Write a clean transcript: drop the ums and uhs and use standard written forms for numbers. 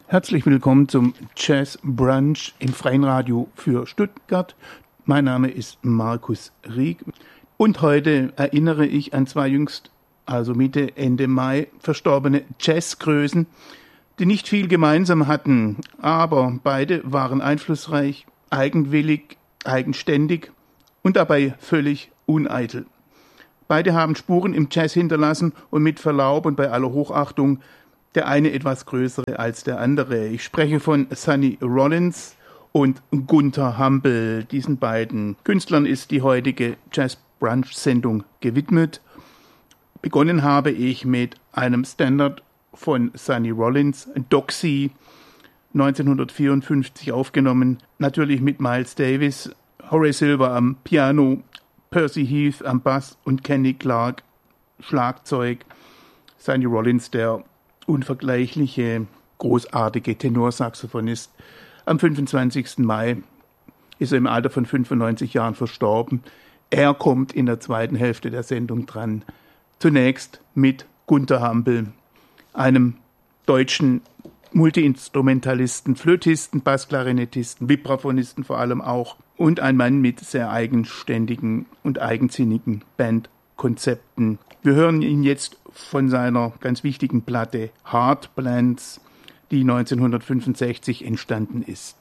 Herzlich willkommen zum Jazz Brunch im Freien Radio für Stuttgart. Mein Name ist Markus Rieck und heute erinnere ich an zwei jüngst, also Mitte, Ende Mai, verstorbene Jazzgrößen, die nicht viel gemeinsam hatten, aber beide waren einflussreich, eigenwillig, eigenständig und dabei völlig uneitel. Beide haben Spuren im Jazz hinterlassen und mit Verlaub und bei aller Hochachtung der eine etwas größere als der andere. Ich spreche von Sonny Rollins und Gunther Hampel. Diesen beiden Künstlern ist die heutige Jazz-Brunch-Sendung gewidmet. Begonnen habe ich mit einem Standard von Sonny Rollins, Doxy, 1954 aufgenommen, natürlich mit Miles Davis, Horace Silver am Piano, Percy Heath am Bass und Kenny Clarke Schlagzeug. Sonny Rollins, der unvergleichliche, großartige Tenorsaxophonist. Am 25. Mai ist er im Alter von 95 Jahren verstorben. Er kommt in der zweiten Hälfte der Sendung dran. Zunächst mit Gunther Hampel, einem deutschen Multiinstrumentalisten, Flötisten, Bassklarinettisten, Vibraphonisten vor allem auch und ein Mann mit sehr eigenständigen und eigensinnigen Bandkonzepten. Wir hören ihn jetzt von seiner ganz wichtigen Platte Heartplants, die 1965 entstanden ist.